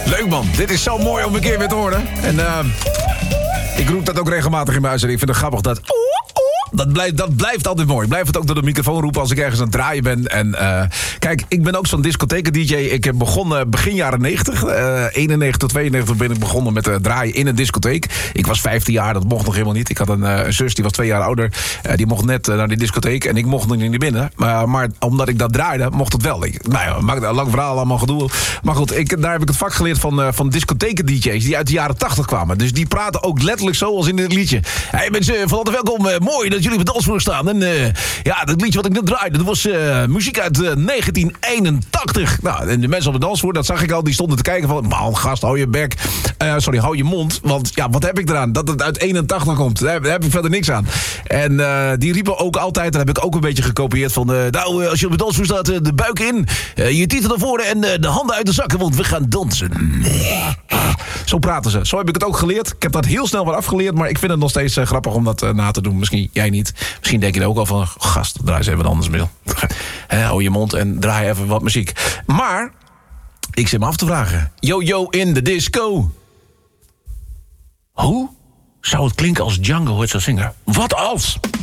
Leuk man, dit is zo mooi om een keer weer te horen. En ik roep dat ook regelmatig in mijn huis. En ik vind het grappig dat... Dat blijft altijd mooi. Ik blijf het ook door de microfoon roepen als ik ergens aan het draaien ben. En kijk, ik ben ook zo'n discotheken-dj. Ik heb begonnen begin jaren 90. 91 tot 92 ben ik begonnen met draaien in een discotheek. Ik was 15 jaar, dat mocht nog helemaal niet. Ik had een zus, die was 2 jaar ouder. Die mocht net naar die discotheek en ik mocht nog niet binnen. Maar omdat ik dat draaide, mocht het wel. Maakt een lang verhaal, allemaal gedoe. Maar goed, daar heb ik het vak geleerd van discotheken-dj's die uit de jaren 80 kwamen. Dus die praten ook letterlijk zo als in dit liedje. Hey mensen, van harte welkom. Mooi dat jullie op de dansvloer staan. En dat liedje wat ik net draaide, dat was muziek uit 1981. Nou, en de mensen op de dansvloer, dat zag ik al, die stonden te kijken van... Man, gast, hou je bek. Hou je mond. Want ja, wat heb ik eraan? Dat het uit 81 komt. Daar heb ik verder niks aan. En die riepen ook altijd, dat heb ik ook een beetje gekopieerd van... als je op de dansvloer staat, de buik in, je titel naar voren en de handen uit de zakken, want we gaan dansen. Zo praten ze. Zo heb ik het ook geleerd. Ik heb dat heel snel weer afgeleerd, maar ik vind het nog steeds grappig om dat na te doen. Misschien jij niet. Misschien denk je er ook al van... Gast, draai eens even wat anders mee. Hou je mond en draai even wat muziek. Maar, ik zit me af te vragen. Yo in de disco. Hoe zou het klinken als Django het zou zingen? Wat als...